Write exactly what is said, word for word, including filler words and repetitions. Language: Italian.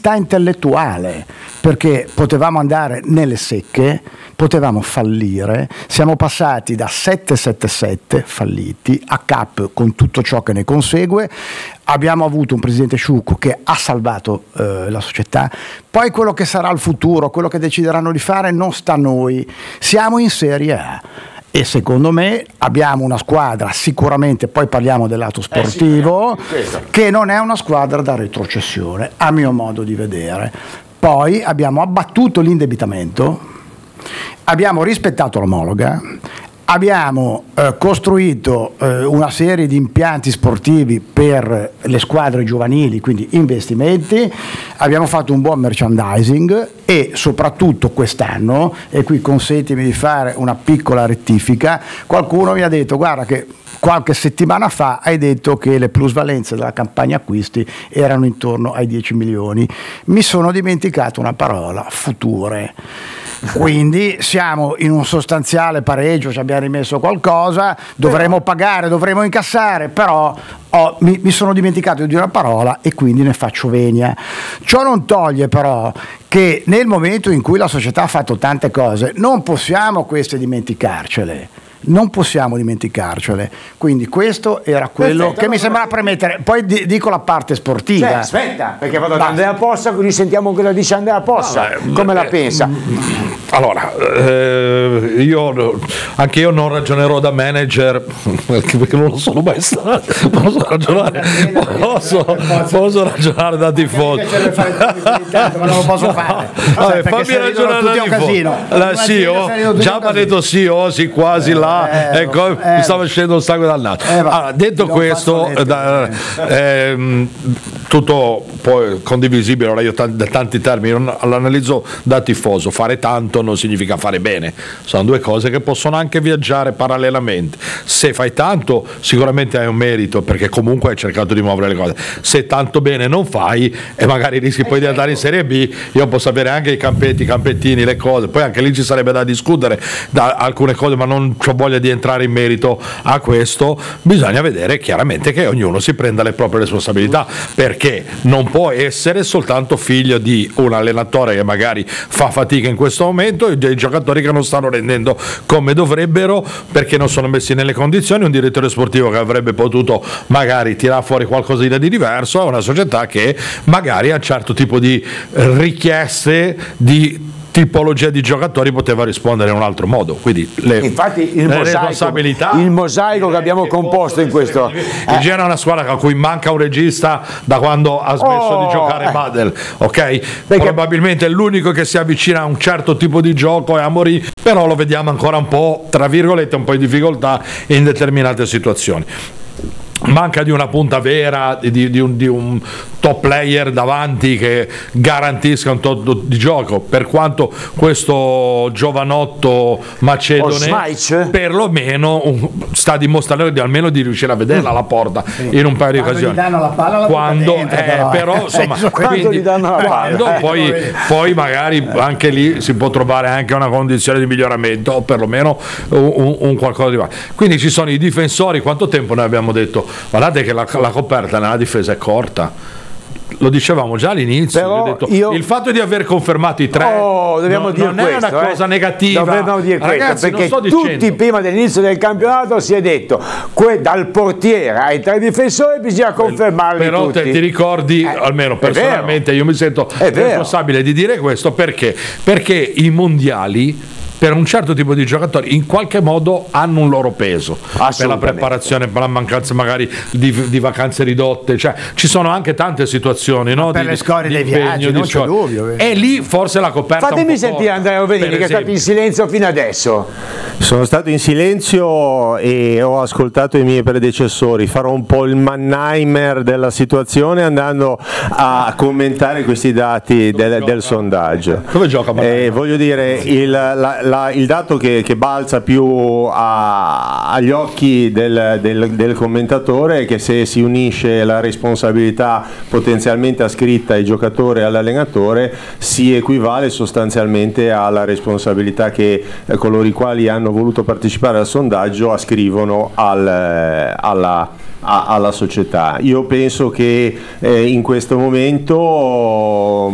onestà intellettuale, perché potevamo andare nelle secche, potevamo fallire, siamo passati da sette sette sette falliti a Cap con tutto ciò che ne consegue, abbiamo avuto un presidente Sciucco che ha salvato eh, la società, poi quello che sarà il futuro, quello che decideranno di fare non sta a noi, siamo in Serie A. E secondo me abbiamo una squadra, sicuramente, poi parliamo del lato sportivo, eh sì, che non è una squadra da retrocessione, a mio modo di vedere. Poi abbiamo abbattuto l'indebitamento, abbiamo rispettato l'omologa, abbiamo eh, costruito eh, una serie di impianti sportivi per le squadre giovanili, quindi investimenti, abbiamo fatto un buon merchandising e soprattutto quest'anno, e qui consentimi di fare una piccola rettifica, qualcuno mi ha detto guarda che qualche settimana fa hai detto che le plusvalenze della campagna acquisti erano intorno ai dieci milioni, mi sono dimenticato una parola, future. Quindi siamo in un sostanziale pareggio, ci abbiamo rimesso qualcosa, dovremo pagare, dovremo incassare, però oh, mi, mi sono dimenticato di una parola e quindi ne faccio venia. Ciò non toglie però che nel momento in cui la società ha fatto tante cose non possiamo queste dimenticarcele. Non possiamo dimenticarcele, quindi questo era quello aspetta, che mi sembrava premettere. Poi di, dico la parte sportiva. Cioè, aspetta, perché vado da Andrea Possa, quindi sentiamo cosa dice Andrea Possa. No, come eh, la pensa? Allora, eh, io anche io non ragionerò da manager perché non lo sono mai stato. Posso ragionare, posso, posso ragionare da tifoso. Ma non lo posso fare. Vabbè, fammi ragionare da tifoso. La sì, oh, già mi ha detto sì, oh, sì, quasi là. Eh, ecco, eh, mi stava scendendo il sangue dal naso. Eh, allora, detto questo, da, ehm, tutto poi condivisibile, ora io t- da tanti termini non, l'analizzo da tifoso, fare tanto non significa fare bene, sono due cose che possono anche viaggiare parallelamente. Se fai tanto sicuramente hai un merito perché comunque hai cercato di muovere le cose, se tanto bene non fai e magari rischi poi di andare in Serie B, io posso avere anche i campetti, i campettini, le cose, poi anche lì ci sarebbe da discutere da alcune cose, ma non ho voglia di entrare in merito a questo. Bisogna vedere chiaramente che ognuno si prenda le proprie responsabilità, perché non può essere soltanto figlio di un allenatore che magari fa fatica in questo momento e dei giocatori che non stanno rendendo come dovrebbero perché non sono messi nelle condizioni, un direttore sportivo che avrebbe potuto magari tirare fuori qualcosina di diverso a una società che magari a un certo tipo di richieste di tipologia di giocatori poteva rispondere in un altro modo, quindi le, infatti il le mosaico, responsabilità il mosaico che abbiamo composto in questo il Genoa è una squadra a cui manca un regista da quando ha smesso oh, di giocare eh. Badel, ok? Perché probabilmente l'unico che si avvicina a un certo tipo di gioco è Amorim, però lo vediamo ancora un po' tra virgolette un po' in difficoltà in determinate situazioni. Manca di una punta vera, di, di, un, di un top player davanti che garantisca un tot di gioco, per quanto questo giovanotto macedone perlomeno un, sta dimostrando di almeno di riuscire a vederla la porta sì. in un paio di occasioni. Quando gli danno la palla la quando, dentro, eh, però, però insomma quando gli danno la palla quando, poi, poi magari anche lì si può trovare anche una condizione di miglioramento o perlomeno un, un, un qualcosa di male. Quindi ci sono i difensori. Quanto tempo noi abbiamo detto guardate che la, la coperta nella difesa è corta, lo dicevamo già all'inizio. Però ho detto, io... il fatto di aver confermato i tre oh, dobbiamo no, dire non questo, è una cosa eh. negativa. Dobbiamo dire Ragazzi, questo, perché non sto tutti dicendo. prima dell'inizio del campionato si è detto que, dal portiere ai tre difensori bisogna confermarli però tutti. Te, ti ricordi, eh, almeno personalmente io mi sento è responsabile vero. di dire questo perché perché i mondiali per un certo tipo di giocatori in qualche modo hanno un loro peso per la preparazione, per la mancanza magari di, di vacanze ridotte, cioè ci sono anche tante situazioni, no? per di, le scorie di dei viaggi, non c'è dubbio. E lì forse la coperta fatemi un po' sentire Andrea Rovelini che è stato in silenzio fino adesso. Sono stato in silenzio e ho ascoltato i miei predecessori, farò un po' il Mannheimer della situazione andando a commentare questi dati del, del sondaggio. Dove gioca eh, voglio dire il, la, la, il dato che, che balza più a, agli occhi del, del, del commentatore è che se si unisce la responsabilità potenzialmente ascritta ai giocatori e all'allenatore si equivale sostanzialmente alla responsabilità che eh, coloro i quali hanno voluto partecipare al sondaggio ascrivono al, alla, a, alla società. Io penso che eh, in questo momento